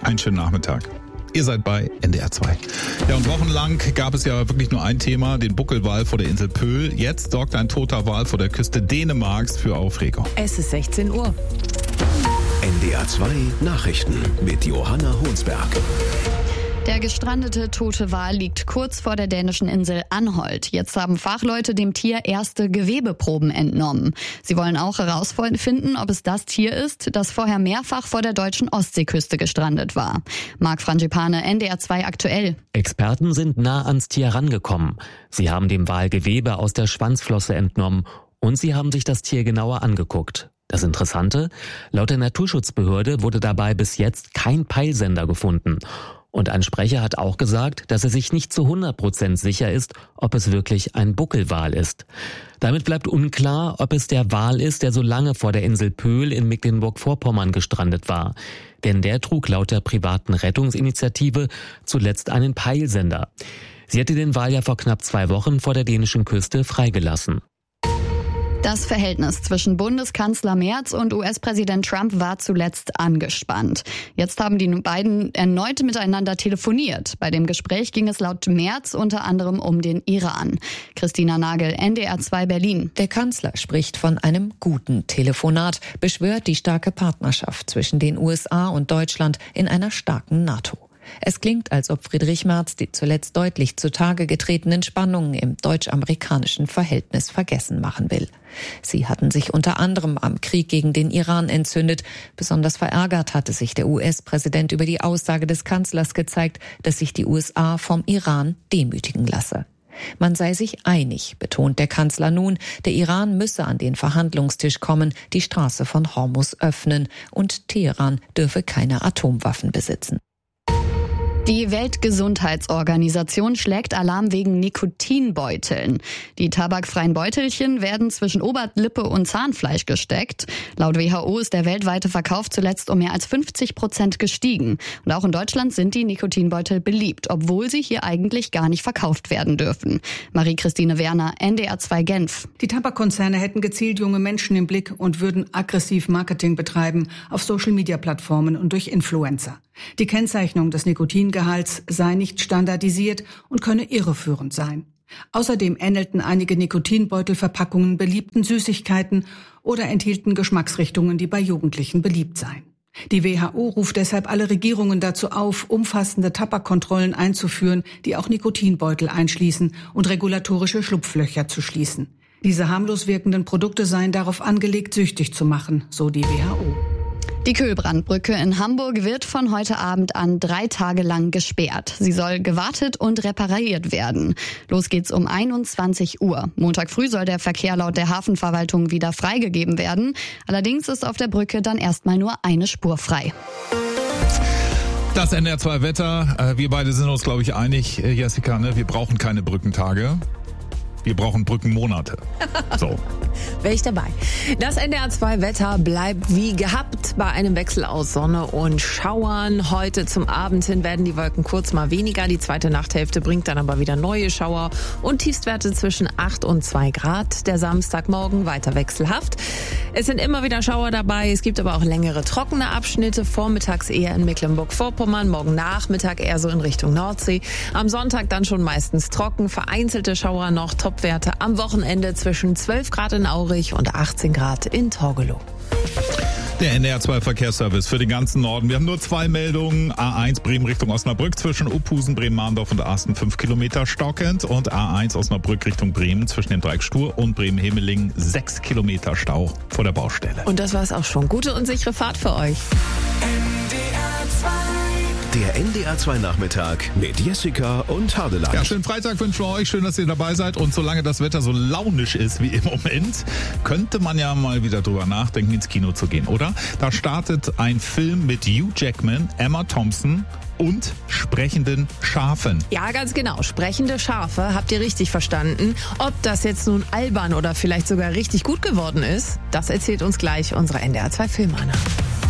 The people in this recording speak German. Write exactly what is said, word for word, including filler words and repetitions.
Einen schönen Nachmittag. Ihr seid bei N D R zwei. Ja, und wochenlang gab es ja wirklich nur ein Thema, den Buckelwal vor der Insel Pöhl. Jetzt sorgt ein toter Wal vor der Küste Dänemarks für Aufregung. Es ist sechzehn Uhr. N D R zwei Nachrichten mit Johanna Honsberg. Der gestrandete tote Wal liegt kurz vor der dänischen Insel Anholt. Jetzt haben Fachleute dem Tier erste Gewebeproben entnommen. Sie wollen auch herausfinden, ob es das Tier ist, das vorher mehrfach vor der deutschen Ostseeküste gestrandet war. Marc Frangipane, N D R zwei aktuell. Experten sind nah ans Tier rangekommen. Sie haben dem Wal Gewebe aus der Schwanzflosse entnommen und sie haben sich das Tier genauer angeguckt. Das Interessante, laut der Naturschutzbehörde wurde dabei bis jetzt kein Peilsender gefunden. Und ein Sprecher hat auch gesagt, dass er sich nicht zu hundert Prozent sicher ist, ob es wirklich ein Buckelwal ist. Damit bleibt unklar, ob es der Wal ist, der so lange vor der Insel Pöhl in Mecklenburg-Vorpommern gestrandet war. Denn der trug laut der privaten Rettungsinitiative zuletzt einen Peilsender. Sie hatte den Wal ja vor knapp zwei Wochen vor der dänischen Küste freigelassen. Das Verhältnis zwischen Bundeskanzler Merz und U S-Präsident Trump war zuletzt angespannt. Jetzt haben die beiden erneut miteinander telefoniert. Bei dem Gespräch ging es laut Merz unter anderem um den Iran. Christina Nagel, N D R zwei Berlin. Der Kanzler spricht von einem guten Telefonat, beschwört die starke Partnerschaft zwischen den U S A und Deutschland in einer starken NATO. Es klingt, als ob Friedrich Merz die zuletzt deutlich zutage getretenen Spannungen im deutsch-amerikanischen Verhältnis vergessen machen will. Sie hatten sich unter anderem am Krieg gegen den Iran entzündet. Besonders verärgert hatte sich der U S-Präsident über die Aussage des Kanzlers gezeigt, dass sich die U S A vom Iran demütigen lasse. Man sei sich einig, betont der Kanzler nun, der Iran müsse an den Verhandlungstisch kommen, die Straße von Hormuz öffnen und Teheran dürfe keine Atomwaffen besitzen. Die Weltgesundheitsorganisation schlägt Alarm wegen Nikotinbeuteln. Die tabakfreien Beutelchen werden zwischen Oberlippe und Zahnfleisch gesteckt. Laut W H O ist der weltweite Verkauf zuletzt um mehr als fünfzig Prozent gestiegen. Und auch in Deutschland sind die Nikotinbeutel beliebt, obwohl sie hier eigentlich gar nicht verkauft werden dürfen. Marie-Christine Werner, N D R zwei Genf. Die Tabakkonzerne hätten gezielt junge Menschen im Blick und würden aggressiv Marketing betreiben auf Social-Media-Plattformen und durch Influencer. Die Kennzeichnung des Nikotingehalts sei nicht standardisiert und könne irreführend sein. Außerdem ähnelten einige Nikotinbeutelverpackungen beliebten Süßigkeiten oder enthielten Geschmacksrichtungen, die bei Jugendlichen beliebt seien. Die W H O ruft deshalb alle Regierungen dazu auf, umfassende Tabakkontrollen einzuführen, die auch Nikotinbeutel einschließen und regulatorische Schlupflöcher zu schließen. Diese harmlos wirkenden Produkte seien darauf angelegt, süchtig zu machen, so die W H O. Die Kühlbrandbrücke in Hamburg wird von heute Abend an drei Tage lang gesperrt. Sie soll gewartet und repariert werden. Los geht's um einundzwanzig Uhr. Montag früh soll der Verkehr laut der Hafenverwaltung wieder freigegeben werden. Allerdings ist auf der Brücke dann erstmal nur eine Spur frei. Das N D R zwei Wetter. Wir beide sind uns, glaube ich, einig, Jessica, ne? Wir brauchen keine Brückentage. Wir brauchen Brückenmonate. So. Wäre ich dabei. Das N D R zwei Wetter bleibt wie gehabt bei einem Wechsel aus Sonne und Schauern. Heute zum Abend hin werden die Wolken kurz mal weniger. Die zweite Nachthälfte bringt dann aber wieder neue Schauer und Tiefstwerte zwischen acht und zwei Grad. Der Samstagmorgen weiter wechselhaft. Es sind immer wieder Schauer dabei. Es gibt aber auch längere trockene Abschnitte. Vormittags eher in Mecklenburg-Vorpommern, morgen Nachmittag eher so in Richtung Nordsee. Am Sonntag dann schon meistens trocken. Vereinzelte Schauer noch. Topwerte am Wochenende zwischen zwölf Grad in Aurich und achtzehn Grad in Torgelow. Der N D R zwei Verkehrsservice für den ganzen Norden. Wir haben nur zwei Meldungen. A eins Bremen Richtung Osnabrück zwischen Uphusen, Bremen-Mahndorf und Asten fünf Kilometer stockend. Und A eins Osnabrück Richtung Bremen zwischen dem Dreieck Stur und Bremen-Hemeling sechs Kilometer Stau vor der Baustelle. Und das war es auch schon. Gute und sichere Fahrt für euch. Der N D R zwei Nachmittag mit Jessica und Hardeland. Ja, schönen Freitag wünschen wir euch. Schön, dass ihr dabei seid. Und solange das Wetter so launisch ist wie im Moment, könnte man ja mal wieder drüber nachdenken, ins Kino zu gehen, oder? Da startet ein Film mit Hugh Jackman, Emma Thompson und sprechenden Schafen. Ja, ganz genau. Sprechende Schafe, habt ihr richtig verstanden. Ob das jetzt nun albern oder vielleicht sogar richtig gut geworden ist, das erzählt uns gleich unsere N D R zwei Filmana.